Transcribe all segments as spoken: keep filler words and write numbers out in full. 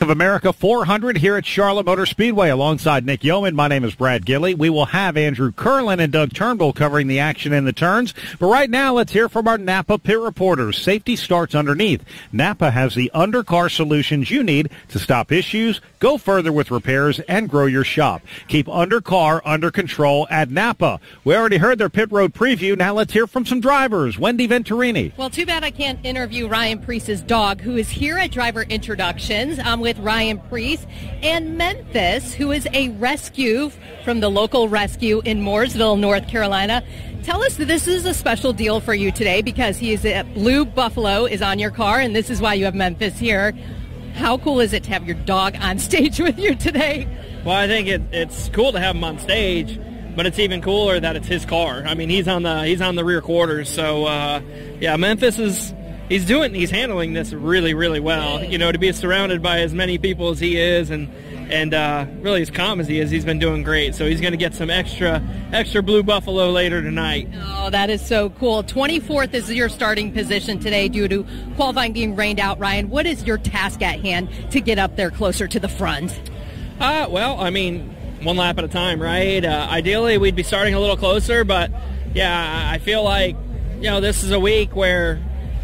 of America four hundred here at Charlotte Motor Speedway. Alongside Nick Yeoman, my name is Brad Gilley. We will have Andrew Curlin and Doug Turnbull covering the action in the turns. But right now, let's hear from our Napa pit reporters. Safety starts underneath. Napa has the undercar solutions you need to stop issues, go further with repairs, and grow your shop. Keep undercar under control at Napa. We already heard their pit road preview. Now let's hear from some drivers. Wendy Venturini. Well, too bad I can't interview Ryan Priest's dog, who is here at Driver Introductions. I'm with Ryan Priest and Memphis, who is a rescue from the local rescue in Mooresville, North Carolina. Tell us that this is a special deal for you today because he is a Blue Buffalo is on your car, and this is why you have Memphis here. How cool is it to have your dog on stage with you today? Well, I think it, it's cool to have him on stage, but it's even cooler that it's his car. I mean, he's on the he's on the rear quarters, so uh, yeah, Memphis is he's doing he's handling this really really well. You know, to be surrounded by as many people as he is, and and uh, really as calm as he is, he's been doing great. So he's going to get some extra extra Blue Buffalo later tonight. Oh, that is so cool. twenty-fourth is your starting position today due to qualifying being rained out. Ryan, what is your task at hand to get up there closer to the front? Uh, well, I mean, one lap at a time, right? Uh, ideally, we'd be starting a little closer, but yeah, I feel like, you know, this is a week where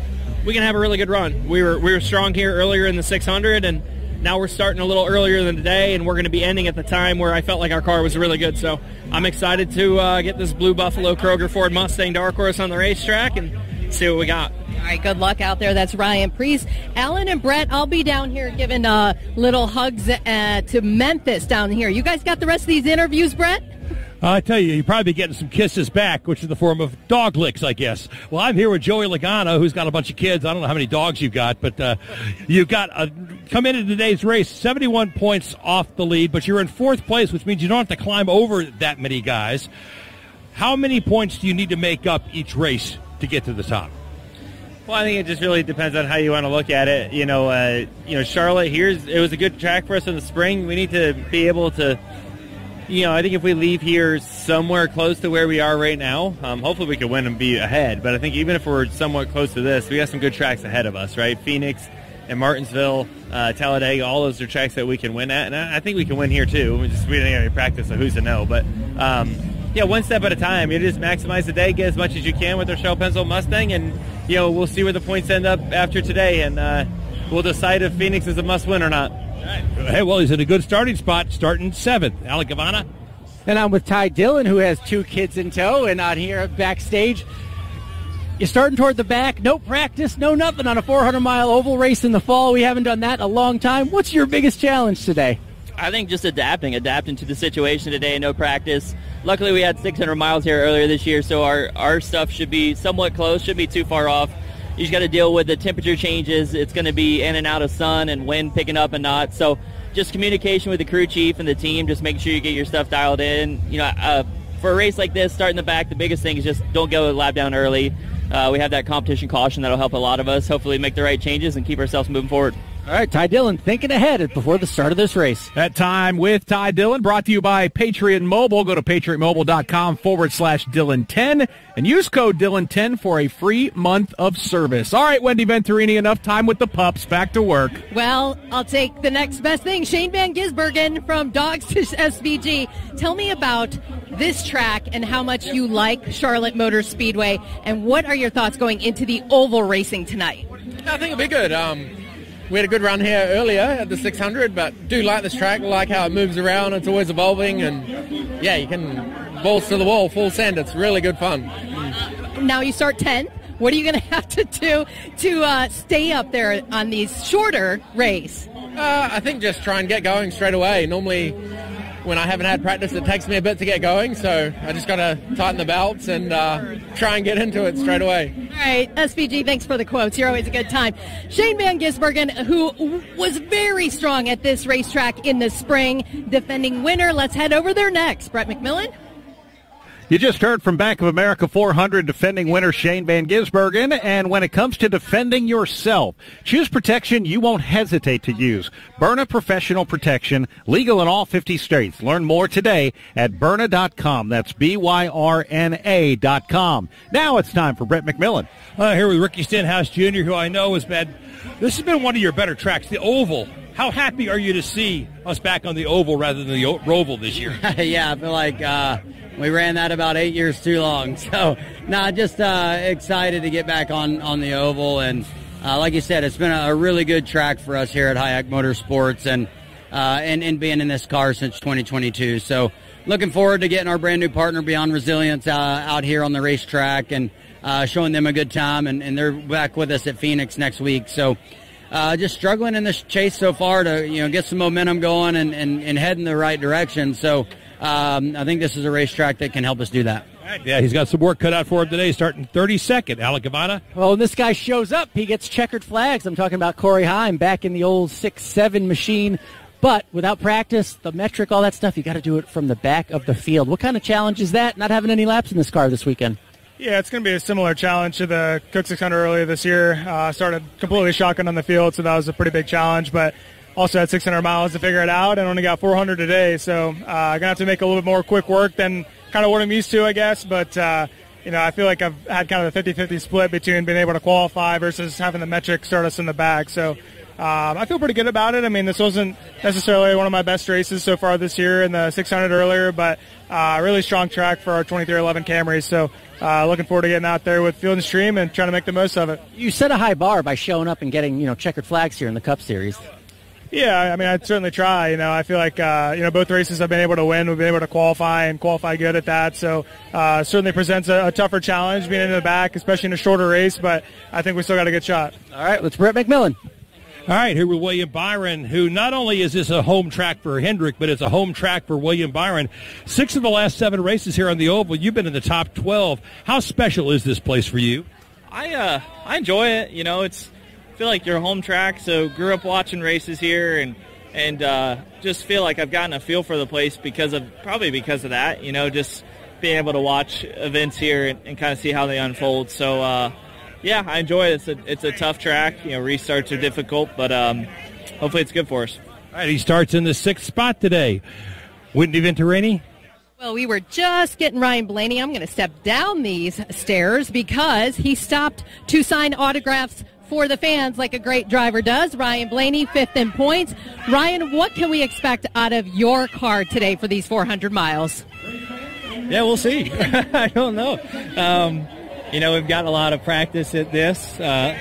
we can have a really good run. We were we were strong here earlier in the six hundred, and now we're starting a little earlier than today, and we're going to be ending at the time where I felt like our car was really good. So I'm excited to uh, get this Blue Buffalo Kroger Ford Mustang Dark Horse on the racetrack and see what we got. All right, good luck out there. That's Ryan Priest. Alan and Brett, I'll be down here giving uh, little hugs uh, to Memphis down here. You guys got the rest of these interviews, Brett? Uh, I tell you, you're probably getting some kisses back, which is the form of dog licks, I guess. Well, I'm here with Joey Logano, who's got a bunch of kids. I don't know how many dogs you've got, but uh, you've got a, come into today's race, seventy-one points off the lead, but you're in fourth place, which means you don't have to climb over that many guys. How many points do you need to make up each race to get to the top? Well, I think it just really depends on how you want to look at it. You know, uh, you know, Charlotte, here's it was a good track for us in the spring. We need to be able to, you know, I think if we leave here somewhere close to where we are right now, um, hopefully we can win and be ahead. But I think even if we're somewhat close to this, we got some good tracks ahead of us, right? Phoenix and Martinsville, uh, Talladega, all those are tracks that we can win at. And I, I think we can win here, too. We just we didn't have any practice, so who's to know. But, um, yeah, one step at a time. You just maximize the day, get as much as you can with our Shell Pencil Mustang, and, you know, we'll see where the points end up after today, and uh, we'll decide if Phoenix is a must-win or not. All right. Hey, well, he's in a good starting spot, starting seventh. Alec Gavanna. And I'm with Ty Dillon, who has two kids in tow, and out here backstage. You're starting toward the back, no practice, no nothing on a four hundred mile oval race in the fall. We haven't done that in a long time. What's your biggest challenge today? I think just adapting, adapting to the situation today, no practice. Luckily, we had six hundred miles here earlier this year, so our, our stuff should be somewhat close, shouldn't be too far off. You just got to deal with the temperature changes. It's going to be in and out of sun and wind picking up and not. So just communication with the crew chief and the team, just making sure you get your stuff dialed in. You know, uh, for a race like this, starting the back, the biggest thing is just don't go a lap down early. Uh, we have that competition caution that'll help a lot of us. Hopefully make the right changes and keep ourselves moving forward. All right, Ty Dillon thinking ahead before the start of this race. That time with Ty Dillon, brought to you by Patriot Mobile. Go to patriotmobile.com forward slash Dillon 10 and use code Dillon ten for a free month of service. All right, Wendy Venturini, enough time with the pups. Back to work. Well, I'll take the next best thing. Shane Van Gisbergen from Dogs to S V G. Tell me about this track and how much you like Charlotte Motor Speedway, and what are your thoughts going into the oval racing tonight? I think it'll be good. Um, we had a good run here earlier at the six hundred, but do like this track, like how it moves around. It's always evolving, and yeah, you can balls to the wall, full send. It's really good fun. Uh, now you start tenth. What are you going to have to do to uh, stay up there on these shorter race? Uh, I think just try and get going straight away. Normally, when I haven't had practice, it takes me a bit to get going, so I just got to tighten the belts and uh, try and get into it straight away. All right, S V G, thanks for the quotes. You're always a good time. Shane Van Gisbergen, who was very strong at this racetrack in the spring, defending winner. Let's head over there next. Brett McMillan. You just heard from Bank of America four hundred defending winner Shane Van Gisbergen. And when it comes to defending yourself, choose protection you won't hesitate to use. Byrna Professional Protection, legal in all fifty states. Learn more today at Byrna dot com. That's B Y R N A dot com. Now it's time for Brett McMillan. Uh, here with Ricky Stenhouse Junior, who I know has been, this has been one of your better tracks, the oval. How happy are you to see us back on the oval rather than the o- Roval this year? Yeah, I feel like uh, we ran that about eight years too long. So, nah, just uh, excited to get back on, on the oval. And uh, like you said, it's been a, a really good track for us here at Hayek Motorsports and, uh, and, and being in this car since twenty twenty-two. So looking forward to getting our brand new partner Beyond Resilience uh, out here on the racetrack and uh, showing them a good time. And, and they're back with us at Phoenix next week. So Uh, just struggling in this chase so far to, you know, get some momentum going and, and, and head in the right direction. So um, I think this is a racetrack that can help us do that. Yeah, he's got some work cut out for him today, starting thirty-second. Alec Cavana. Well, when this guy shows up, he gets checkered flags. I'm talking about Corey Heim back in the old six seven machine. But without practice, the metric, all that stuff, you got to do it from the back of the field. What kind of challenge is that, not having any laps in this car this weekend? Yeah, it's going to be a similar challenge to the Cook six hundred earlier this year. Uh, started completely shotgun on the field, so that was a pretty big challenge. But also had six hundred miles to figure it out, and only got four hundred today. So I'm uh, going to have to make a little bit more quick work than kind of what I'm used to, I guess. But, uh, you know, I feel like I've had kind of a fifty-fifty split between being able to qualify versus having the metric start us in the back. So um, I feel pretty good about it. I mean, this wasn't necessarily one of my best races so far this year in the six hundred earlier, but uh, really strong track for our twenty-three eleven Camrys. So Uh, looking forward to getting out there with Field and Stream and trying to make the most of it. You set a high bar by showing up and getting, you know, checkered flags here in the Cup Series. Yeah, I mean, I'd certainly try. You know, I feel like, uh, you know, both races I've been able to win. We've been able to qualify and qualify good at that. So uh, certainly presents a, a tougher challenge being in the back, especially in a shorter race. But I think we still got a good shot. All right, let's Brett McMillan. All right, here with William Byron, who not only is this a home track for Hendrick, but it's a home track for William Byron. Six of the last seven races here on the Oval, you've been in the top twelve. How special is this place for you? I uh, I enjoy it. You know, it's I feel like your home track, so grew up watching races here and and uh, just feel like I've gotten a feel for the place because of probably because of that. You know, just being able to watch events here and, and kind of see how they unfold. So. Uh, Yeah, I enjoy it. It's a, it's a tough track. You know, restarts are difficult, but um, hopefully it's good for us. All right, he starts in the sixth spot today. Whitney Venturini. Well, we were just getting Ryan Blaney. I'm going to step down these stairs because he stopped to sign autographs for the fans like a great driver does. Ryan Blaney, fifth in points. Ryan, what can we expect out of your car today for these four hundred miles? Yeah, we'll see. I don't know. Um, You know, we've got a lot of practice at this, uh,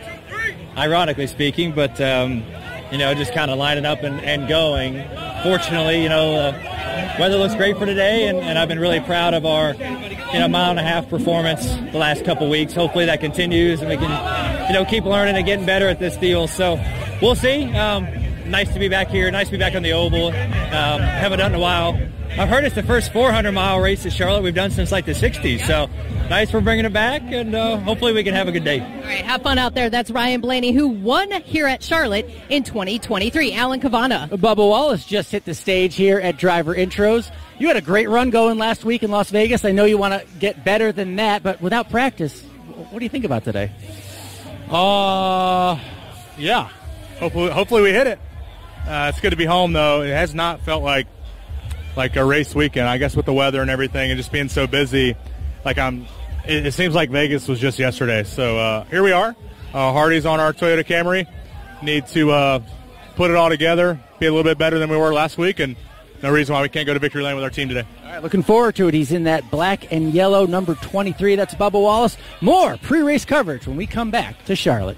ironically speaking, but, um, you know, just kind of lining up and, and going. Fortunately, you know, uh, weather looks great for today, and, and I've been really proud of our, you know, mile and a half performance the last couple weeks. Hopefully that continues and we can, you know, keep learning and getting better at this deal. So we'll see. Um, nice to be back here. Nice to be back on the Oval. Um, haven't done it in a while. I've heard it's the first four hundred mile race at Charlotte we've done since like the sixties. So nice for bringing it back, and uh, hopefully we can have a good day. All right, have fun out there. That's Ryan Blaney, who won here at Charlotte in twenty twenty-three. Alan Cavana. Bubba Wallace just hit the stage here at Driver Intros. You had a great run going last week in Las Vegas. I know you want to get better than that, but without practice, what do you think about today? Uh, yeah. Hopefully, hopefully we hit it. Uh, it's good to be home, though. It has not felt like like a race weekend. I guess with the weather and everything and just being so busy, like I'm. It, it seems like Vegas was just yesterday. So uh, here we are. Uh, Hardy's on our Toyota Camry. Need to uh, put it all together, be a little bit better than we were last week, and no reason why we can't go to victory lane with our team today. All right, looking forward to it. He's in that black and yellow number twenty-three. That's Bubba Wallace. More pre-race coverage when we come back to Charlotte.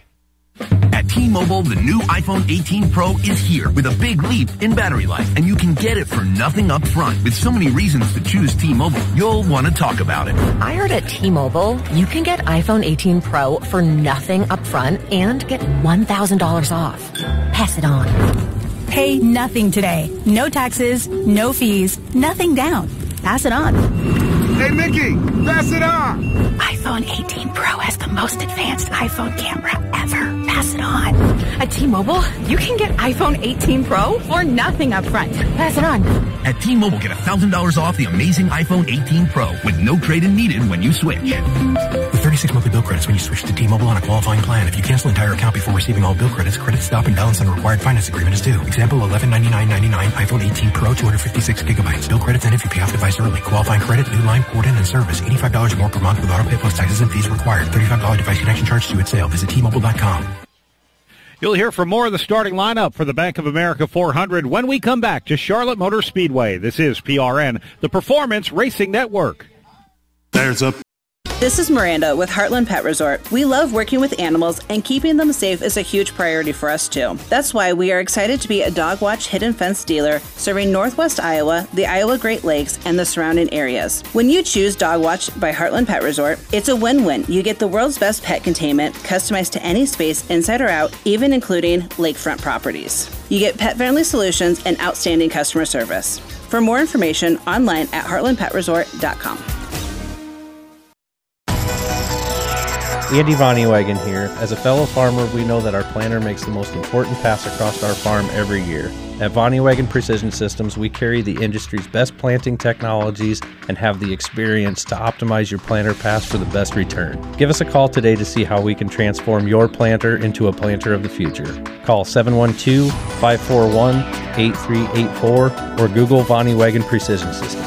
At T-Mobile, the new iPhone eighteen Pro is here with a big leap in battery life, and you can get it for nothing up front. With so many reasons to choose T-Mobile, you'll want to talk about it. I heard at T-Mobile, you can get iPhone eighteen Pro for nothing up front and get one thousand dollars off. Pass it on. Pay nothing today. No taxes, no fees, nothing down. Pass it on. Hey, Mickey, pass it on. iPhone eighteen Pro has the most advanced iPhone camera ever. Pass it on. At T-Mobile, you can get iPhone eighteen Pro for nothing up front. Pass it on. At T-Mobile, get one thousand dollars off the amazing iPhone eighteen Pro with no trade-in needed when you switch. With thirty-six monthly bill credits when you switch to T-Mobile on a qualifying plan. If you cancel an entire account before receiving all bill credits, credits stop and balance on a required finance agreement is due. Example, eleven ninety-nine ninety-nine iPhone eighteen Pro, two hundred fifty-six gigabytes. Bill credits end if you pay off device early. Qualifying credit, new line, port in, and service. eighty-five dollars more per month with auto pay plus taxes and fees required. thirty-five dollars device connection charge due at sale. Visit T Mobile dot com. You'll hear from more of the starting lineup for the Bank of America four hundred when we come back to Charlotte Motor Speedway. This is P R N, the Performance Racing Network. There's a This is Miranda with Heartland Pet Resort. We love working with animals, and keeping them safe is a huge priority for us, too. That's why we are excited to be a Dog Watch Hidden Fence dealer serving Northwest Iowa, the Iowa Great Lakes, and the surrounding areas. When you choose Dog Watch by Heartland Pet Resort, it's a win-win. You get the world's best pet containment, customized to any space, inside or out, even including lakefront properties. You get pet-friendly solutions and outstanding customer service. For more information, online at heartland pet resort dot com. Andy Vonnewagen here. As a fellow farmer, we know that our planter makes the most important pass across our farm every year. At Vonnewagen Precision Systems, we carry the industry's best planting technologies and have the experience to optimize your planter pass for the best return. Give us a call today to see how we can transform your planter into a planter of the future. Call seven one two, five four one, eight three eight four or Google Vonnewagen Precision Systems.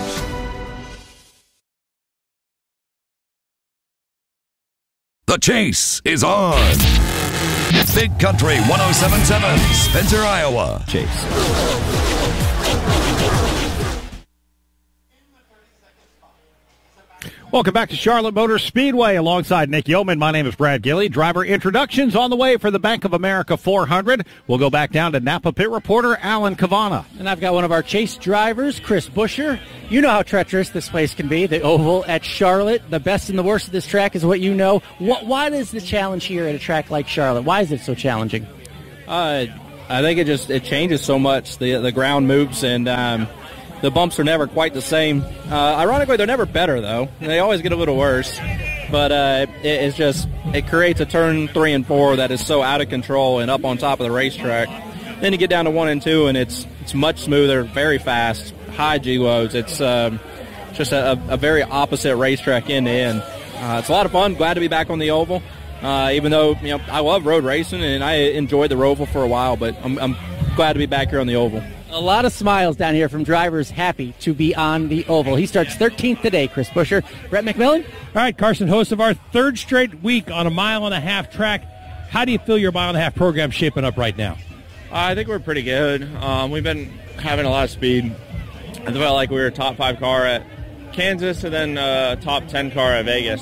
The chase is on. Big Country one oh seven point seven, Spencer, Iowa. Chase. Welcome back to Charlotte Motor Speedway alongside Nick Yeoman. My name is Brad Gilley. Driver introductions on the way for the Bank of America four hundred. We'll go back down to Napa pit reporter Alan Cavana. And I've got one of our chase drivers, Chris Busher. You know how treacherous this place can be, the Oval at Charlotte. The best and the worst of this track is what you know. What, why is the challenge here at a track like Charlotte? Why is it so challenging? Uh, I think it just it changes so much. The the ground moves and um, the bumps are never quite the same. Uh, ironically, they're never better though. They always get a little worse. But uh, it, it's just it creates a turn three and four that is so out of control and up on top of the racetrack. Then you get down to one and two, and it's it's much smoother, very fast, high G loads. It's um, just a, a very opposite racetrack end to end. Uh, it's a lot of fun. Glad to be back on the Oval. Uh, even though you know I love road racing and I enjoyed the Roval for a while, but I'm, I'm glad to be back here on the Oval. A lot of smiles down here from drivers happy to be on the Oval. He starts thirteenth today, Chris Busher. Brett McMillan? All right, Carson, host of our third straight week on a mile and a half track. How do you feel your mile and a half program shaping up right now? I think we're pretty good. Um, we've been having a lot of speed. I felt like we were a top five car at Kansas and then a top ten car at Vegas.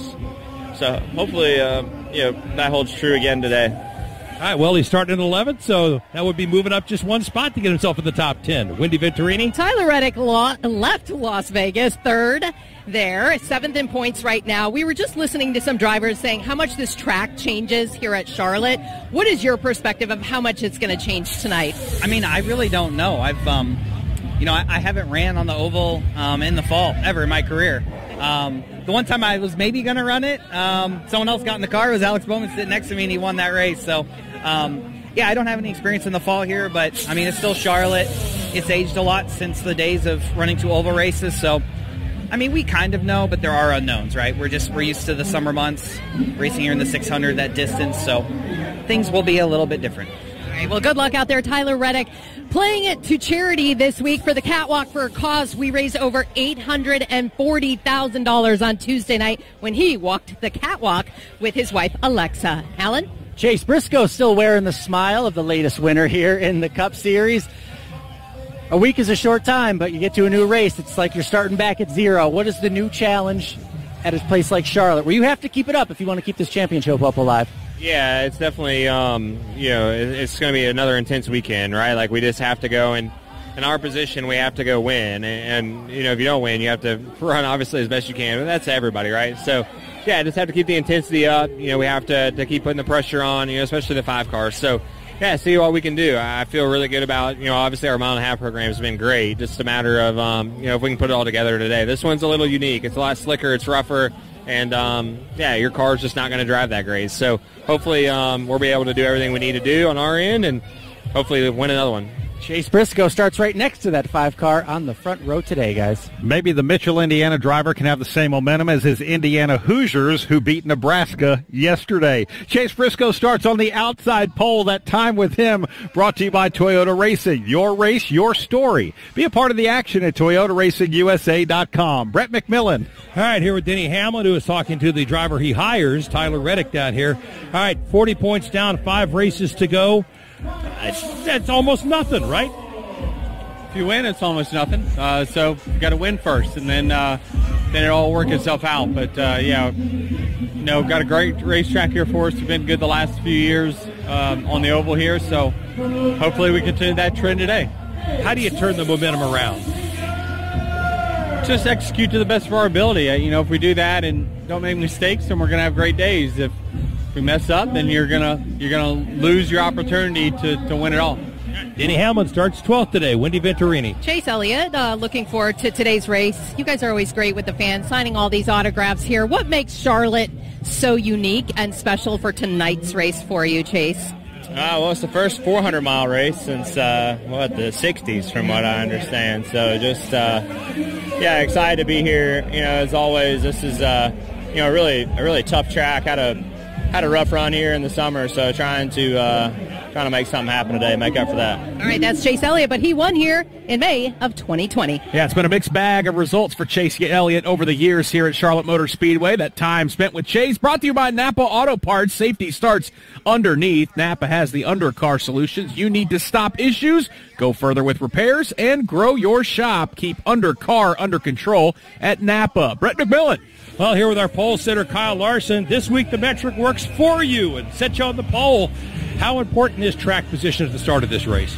So hopefully uh, you know, that holds true again today. All right, well, he's starting in eleventh, so that would be moving up just one spot to get himself in the top ten. Wendy Venturini? Tyler Reddick lo- left Las Vegas, third there, seventh in points right now. We were just listening to some drivers saying how much this track changes here at Charlotte. What is your perspective of how much it's going to change tonight? I mean, I really don't know. I've, um, you know, I, I haven't ran on the Oval um, in the fall ever in my career. Um, the one time I was maybe going to run it, um, someone else got in the car. It was Alex Bowman sitting next to me, and he won that race. So, um, yeah, I don't have any experience in the fall here, but, I mean, it's still Charlotte. It's aged a lot since the days of running two Oval races. So, I mean, we kind of know, but there are unknowns, right? We're just we're used to the summer months, racing here in the six hundred, that distance. So things will be a little bit different. All right, well, good luck out there, Tyler Reddick. Playing it to charity this week for the Catwalk for a Cause. We raised over eight hundred forty thousand dollars on Tuesday night when he walked the catwalk with his wife, Alexa. Alan? Chase Briscoe still wearing the smile of the latest winner here in the Cup Series. A week is a short time, but you get to a new race. It's like you're starting back at zero. What is the new challenge at a place like Charlotte, where you have to keep it up if you want to keep this championship up alive? Yeah, it's definitely, um, you know, it's going to be another intense weekend, right? Like, we just have to go, and in our position, we have to go win. And, and, you know, if you don't win, you have to run, obviously, as best you can. But that's everybody, right? So, yeah, just have to keep the intensity up. You know, we have to, to keep putting the pressure on, you know, especially the five cars. So, yeah, see what we can do. I feel really good about, you know, obviously our mile and a half program has been great. Just a matter of, um, you know, if we can put it all together today. This one's a little unique. It's a lot slicker. It's rougher. And, um, yeah, your car's just not going to drive that great. So hopefully um, we'll be able to do everything we need to do on our end and hopefully win another one. Chase Briscoe starts right next to that five car on the front row today, guys. Maybe the Mitchell, Indiana driver can have the same momentum as his Indiana Hoosiers, who beat Nebraska yesterday. Chase Briscoe starts on the outside pole. That time with him brought to you by Toyota Racing. Your race, your story. Be a part of the action at Toyota Racing U S A dot com. Brett McMillan. All right, here with Denny Hamlin, who is talking to the driver he hires, Tyler Reddick, down here. All right, forty points down, five races to go. that's almost nothing, right? If you win, it's almost nothing. Uh, so you got to win first, and then uh, then it'll all work itself out. But uh, yeah, you know, got a great racetrack here for us. It's been good the last few years um, on the oval here. So hopefully we continue that trend today. How do you turn the momentum around? Just execute to the best of our ability. Uh, you know, if we do that and don't make mistakes, then we're going to have great days. If we mess up, then you're gonna you're gonna lose your opportunity to, to win it all. Denny Hamlin starts twelfth today. Wendy Venturini. Chase Elliott, uh, looking forward to today's race. You guys are always great with the fans, signing all these autographs here. What makes Charlotte so unique and special for tonight's race for you, Chase? Uh, well, it's the first four hundred mile race since, uh, what, the sixties, from what I understand. So just, uh, yeah, excited to be here. You know, as always, this is, uh, you know, really a really tough track. Had a had a rough run here in the summer, so trying to uh, trying to make something happen today, make up for that. All right, that's Chase Elliott, but he won here in May of twenty twenty. Yeah, it's been a mixed bag of results for Chase Elliott over the years here at Charlotte Motor Speedway. That time spent with Chase brought to you by Napa Auto Parts. Safety starts underneath. Napa has the undercar solutions. You need to stop issues, go further with repairs, and grow your shop. Keep undercar under control at Napa. Brett McMillan. Well, here with our pole sitter, Kyle Larson. This week the metric works for you and sets you on the pole. How important is track position at the start of this race?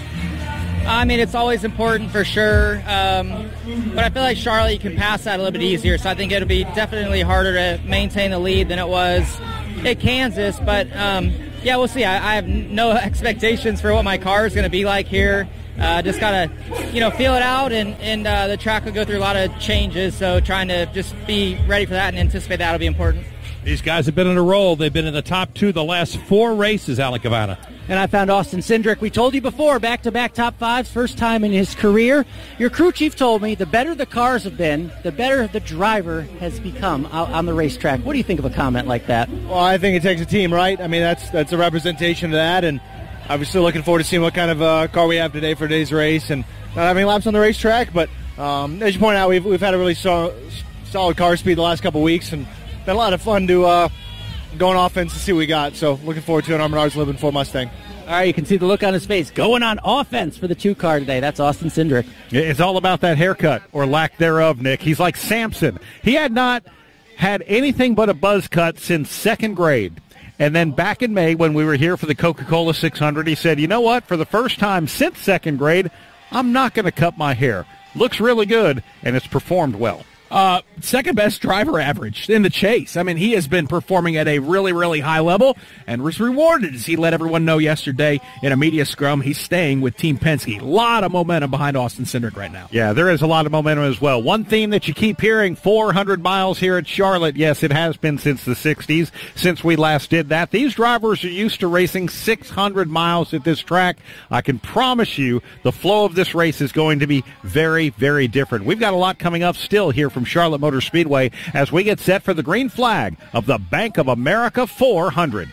I mean, it's always important for sure, um, but I feel like Charlotte, you can pass that a little bit easier, so I think it'll be definitely harder to maintain the lead than it was at Kansas, but um, yeah, we'll see. I, I have no expectations for what my car is going to be like here. Uh, just gotta, you know, feel it out, and, and uh, the track will go through a lot of changes, so trying to just be ready for that and anticipate that will be important. These guys have been in a roll. They've been in the top two the last four races, Alec Cavana. And I found Austin Cindric. We told you before, back-to-back top fives, first time in his career. Your crew chief told me the better the cars have been, the better the driver has become out on the racetrack. What do you think of a comment like that? Well, I think it takes a team, right? I mean, that's that's a representation of that, and obviously looking forward to seeing what kind of uh, car we have today for today's race, and not having laps on the racetrack, but um, as you point out, we've, we've had a really so, solid car speed the last couple of weeks, and been a lot of fun to uh, go on offense to see what we got, so looking forward to an Armenar's Living for Mustang. All right, you can see the look on his face. Going on offense for the two car today. That's Austin Cindric. It's all about that haircut, or lack thereof, Nick. He's like Samson. He had not had anything but a buzz cut since second grade. And then back in May when we were here for the Coca-Cola six hundred, he said, you know what, for the first time since second grade, I'm not going to cut my hair. Looks really good, and it's performed well. Uh, second best driver average in the chase. I mean, he has been performing at a really, really high level and was rewarded as he let everyone know yesterday in a media scrum he's staying with Team Penske. A lot of momentum behind Austin Cindric right now. Yeah, there is a lot of momentum as well. One theme that you keep hearing, four hundred miles here at Charlotte. Yes, it has been since the sixties, since we last did that. These drivers are used to racing six hundred miles at this track. I can promise you the flow of this race is going to be very, very different. We've got a lot coming up still here from Charlotte Motor Speedway as we get set for the green flag of the Bank of America four hundred.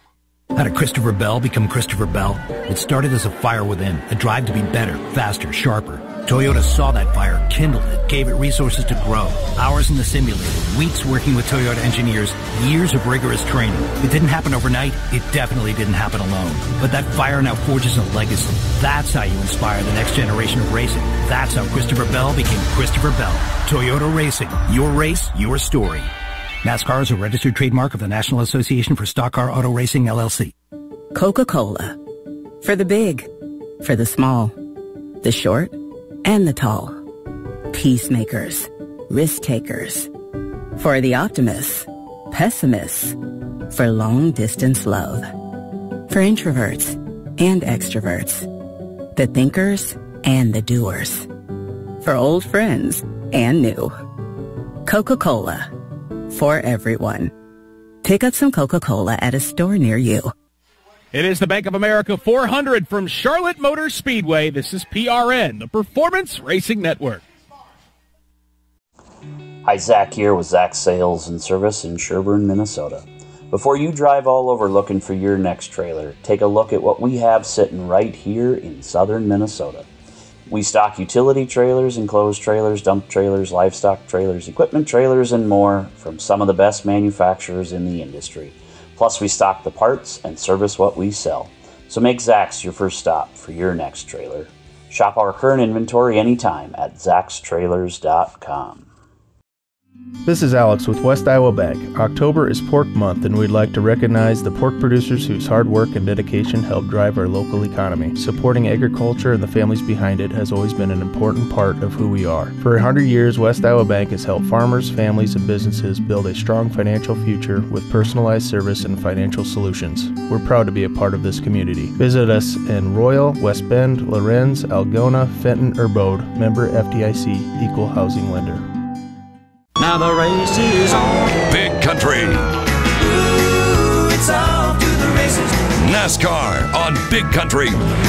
How did Christopher Bell become Christopher Bell? It started as a fire within, a drive to be better, faster, sharper. Toyota saw that fire, kindled it, gave it resources to grow. Hours in the simulator, weeks working with Toyota engineers, years of rigorous training. It didn't happen overnight. It definitely didn't happen alone. But that fire now forges a legacy. That's how you inspire the next generation of racing. That's how Christopher Bell became Christopher Bell. Toyota Racing. Your race, your story. NASCAR is a registered trademark of the National Association for Stock Car Auto Racing, L L C. Coca-Cola. For the big. For the small. The short. And the tall. Peacemakers. Risk takers. For the optimists. Pessimists. For long-distance love. For introverts and extroverts. The thinkers and the doers. For old friends and new. Coca-Cola. For everyone. Pick up some Coca-Cola at a store near you. It is the Bank of America four hundred from Charlotte Motor Speedway. This is P R N, the Performance Racing Network. Hi, Zach here with Zach Sales and Service in Sherburne, Minnesota. Before you drive all over looking for your next trailer, take a look at what we have sitting right here in southern Minnesota. We stock utility trailers, enclosed trailers, dump trailers, livestock trailers, equipment trailers, and more from some of the best manufacturers in the industry. Plus, we stock the parts and service what we sell. So make Zach's your first stop for your next trailer. Shop our current inventory anytime at zachs trailers dot com. This is Alex with West Iowa Bank. October is Pork Month, and we'd like to recognize the pork producers whose hard work and dedication help drive our local economy. Supporting agriculture and the families behind it has always been an important part of who we are. For one hundred years, West Iowa Bank has helped farmers, families, and businesses build a strong financial future with personalized service and financial solutions. We're proud to be a part of this community. Visit us in Royal, West Bend, Lorenz, Algona, Fenton, or Bode. Member F D I C, Equal Housing Lender. Now the race is on. Big Country. Ooh, it's off to the races. NASCAR on Big Country.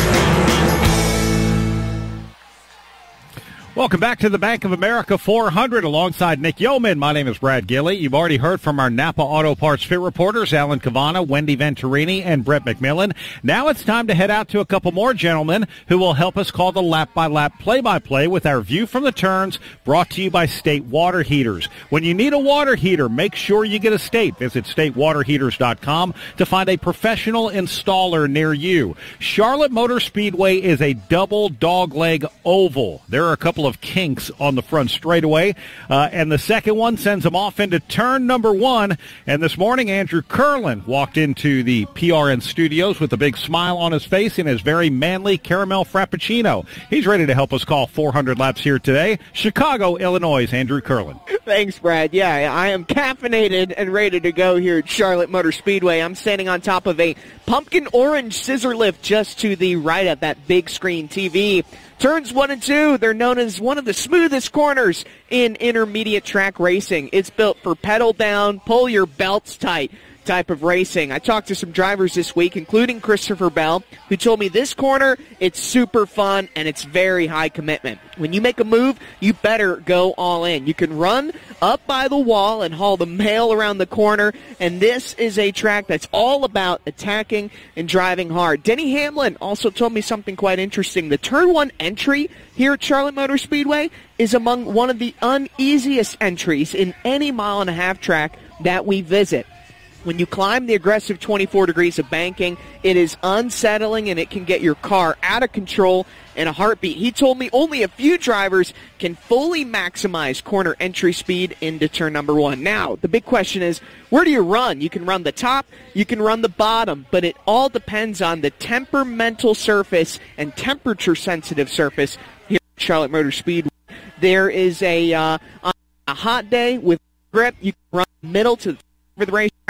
Welcome back to the Bank of America four hundred alongside Nick Yeoman. My name is Brad Gilley. You've already heard from our Napa Auto Parts Fit reporters, Alan Cavana, Wendy Venturini, and Brett McMillan. Now it's time to head out to a couple more gentlemen who will help us call the lap-by-lap play-by-play with our view from the turns, brought to you by State Water Heaters. When you need a water heater, make sure you get a State. Visit state water heaters dot com to find a professional installer near you. Charlotte Motor Speedway is a double dogleg oval. There are a couple of kinks on the front straightaway, uh, and the second one sends them off into turn number one. And this morning, Andrew Curlin walked into the P R N studios with a big smile on his face and his very manly caramel frappuccino. He's ready to help us call four hundred laps here today. Chicago, Illinois, Andrew Curlin. Thanks, Brad. Yeah, I am caffeinated and ready to go here at Charlotte Motor Speedway. I'm standing on top of a pumpkin orange scissor lift just to the right of that big screen T V. Turns one and two, they're known as one of the smoothest corners in intermediate track racing. It's built for pedal down, pull your belts tight type of racing. I talked to some drivers this week, including Christopher Bell, who told me this corner, it's super fun and it's very high commitment. When you make a move, you better go all in. You can run up by the wall and haul the mail around the corner, and this is a track that's all about attacking and driving hard. Denny Hamlin also told me something quite interesting. The turn one entry here at Charlotte Motor Speedway is among one of the uneasiest entries in any mile and a half track that we visit. When you climb the aggressive twenty-four degrees of banking, it is unsettling and it can get your car out of control in a heartbeat. He told me only a few drivers can fully maximize corner entry speed into turn number one. Now, the big question is, where do you run? You can run the top, you can run the bottom, but it all depends on the temperamental surface and temperature-sensitive surface here at Charlotte Motor Speedway. There is a, uh, on a hot day with grip, you can run middle to the, for the racetrack.